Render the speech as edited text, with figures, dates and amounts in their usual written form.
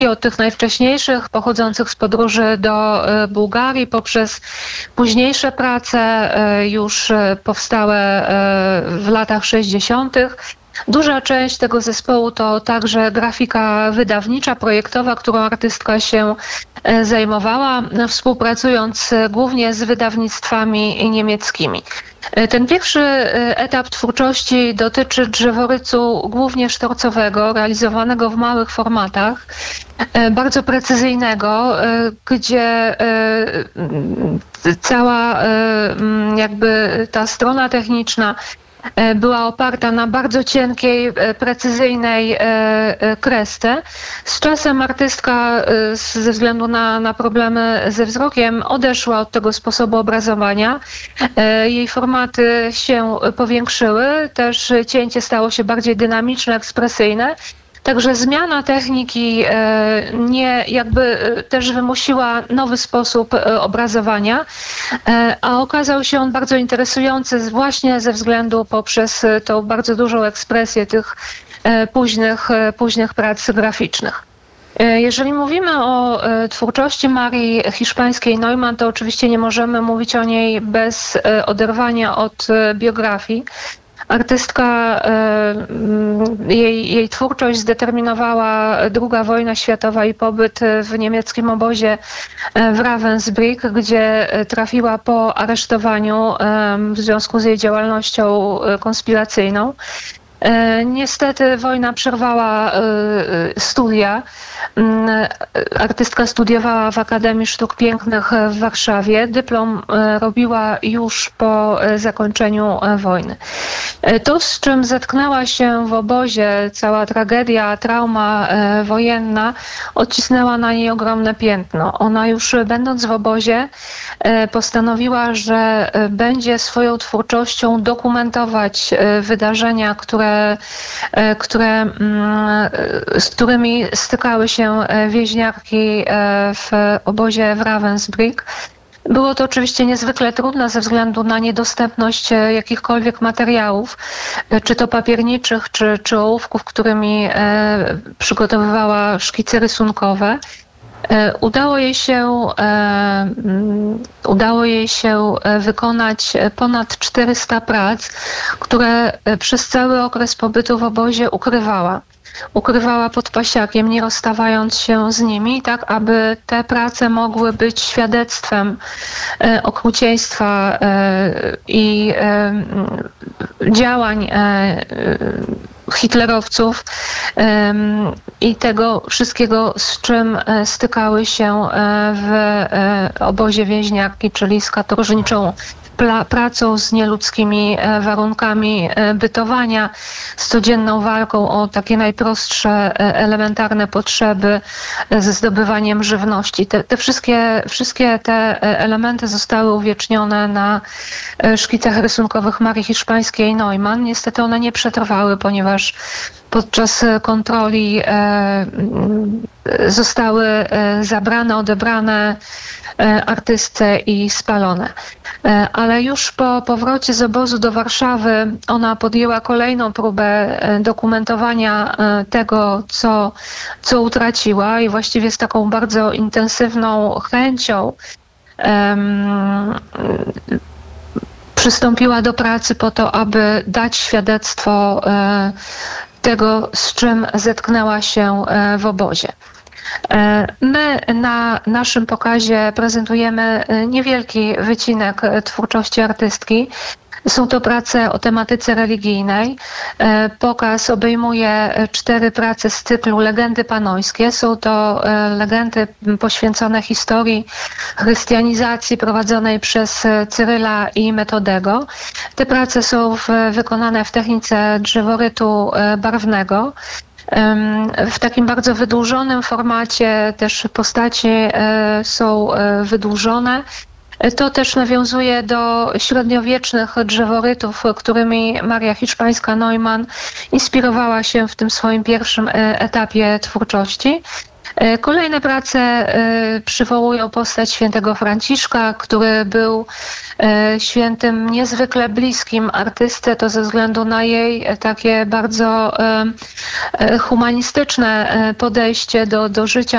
od tych najwcześniejszych, pochodzących z podróży do Bułgarii, poprzez późniejsze prace już powstałe w latach 60. Duża część tego zespołu to także grafika wydawnicza, projektowa, którą artystka się zajmowała, współpracując głównie z wydawnictwami niemieckimi. Ten pierwszy etap twórczości dotyczy drzeworycu głównie sztorcowego, realizowanego w małych formatach, bardzo precyzyjnego, gdzie cała jakby ta strona techniczna była oparta na bardzo cienkiej, precyzyjnej kresce. Z czasem artystka ze względu na problemy ze wzrokiem odeszła od tego sposobu obrazowania. Jej formaty się powiększyły, też cięcie stało się bardziej dynamiczne, ekspresyjne. Także zmiana techniki też wymusiła nowy sposób obrazowania, a okazał się on bardzo interesujący właśnie ze względu poprzez tą bardzo dużą ekspresję tych późnych prac graficznych. Jeżeli mówimy o twórczości Marii Hiszpańskiej-Neumann, to oczywiście nie możemy mówić o niej bez oderwania od biografii. Artystka, jej twórczość zdeterminowała II wojna światowa i pobyt w niemieckim obozie w Ravensbrück, gdzie trafiła po aresztowaniu w związku z jej działalnością konspiracyjną. Niestety wojna przerwała studia. Artystka studiowała w Akademii Sztuk Pięknych w Warszawie. Dyplom robiła już po zakończeniu wojny. To, z czym zetknęła się w obozie, cała tragedia, trauma wojenna, odcisnęła na niej ogromne piętno. Ona już będąc w obozie postanowiła, że będzie swoją twórczością dokumentować wydarzenia, z którymi stykały się więźniarki w obozie w Ravensbrück. Było to oczywiście niezwykle trudne ze względu na niedostępność jakichkolwiek materiałów, czy to papierniczych, czy ołówków, którymi przygotowywała szkice rysunkowe. Udało jej się wykonać ponad 400 prac, które przez cały okres pobytu w obozie ukrywała. Ukrywała pod pasiakiem, nie rozstawając się z nimi, tak aby te prace mogły być świadectwem okrucieństwa i działań hitlerowców i tego wszystkiego, z czym stykały się w obozie więźniarki, czyli z katorżniczą pracą, z nieludzkimi warunkami bytowania, z codzienną walką o takie najprostsze, elementarne potrzeby, ze zdobywaniem żywności. Te wszystkie te elementy zostały uwiecznione na szkicach rysunkowych Marii Hiszpańskiej-Neumann. Niestety one nie przetrwały, ponieważ podczas kontroli zostały zabrane, odebrane artystce i spalone. Ale już po powrocie z obozu do Warszawy ona podjęła kolejną próbę dokumentowania tego, co utraciła i właściwie z taką bardzo intensywną chęcią przystąpiła do pracy po to, aby dać świadectwo tego, z czym zetknęła się w obozie. My na naszym pokazie prezentujemy niewielki wycinek twórczości artystki. Są to prace o tematyce religijnej. Pokaz obejmuje 4 prace z cyklu Legendy Panońskie. Są to legendy poświęcone historii chrystianizacji prowadzonej przez Cyryla i Metodego. Te prace są wykonane w technice drzeworytu barwnego. W takim bardzo wydłużonym formacie też postaci są wydłużone. To też nawiązuje do średniowiecznych drzeworytów, którymi Maria Hiszpańska-Neumann inspirowała się w tym swoim pierwszym etapie twórczości. Kolejne prace przywołują postać świętego Franciszka, który był świętym niezwykle bliskim artystę, to ze względu na jej takie bardzo humanistyczne podejście do życia